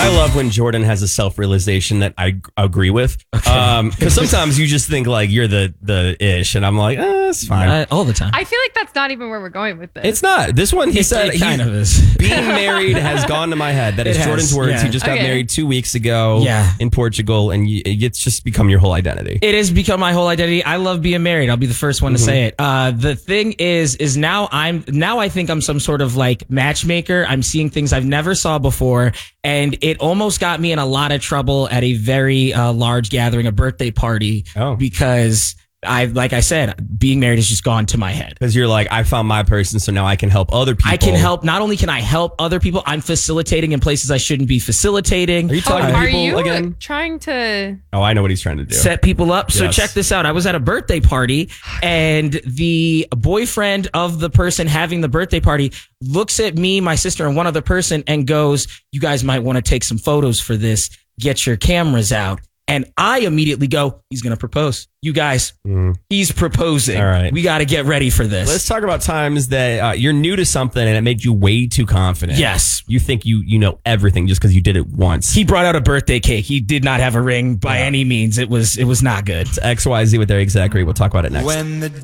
I love when Jordan has a self-realization that I agree with. Because sometimes you just think like you're the ish, and I'm like, it's fine. All the time. I feel like that's not even where we're going with this. It's not. This one, he said, it kind of is. being married has gone to my head. That is Jordan's words. Yeah. He just got married 2 weeks ago in Portugal, and it's just become your whole identity. It has become my whole identity. I love being married. I'll be the first one to say it. The thing is now I think I'm some sort of like matchmaker. I'm seeing things I've never saw before, and it almost got me in a lot of trouble at a very large gathering, a birthday party, because like I said, being married has just gone to my head. Because you're like, I found my person, so now I can help other people. I can help. Not only can I help other people, I'm facilitating in places I shouldn't be facilitating. Are you talking to people again? Trying to... Oh, I know what he's trying to do. Set people up. So check this out. I was at a birthday party, and the boyfriend of the person having the birthday party looks at me, my sister, and one other person and goes, "You guys might want to take some photos for this. Get your cameras out." And I immediately go, he's going to propose. You guys, he's proposing. All right. We got to get ready for this. Let's talk about times that you're new to something and it made you way too confident. Yes. You think you know everything just because you did it once. He brought out a birthday cake. He did not have a ring by any means. It was not good. It's XYZ with their exact rate. We'll talk about it next. When the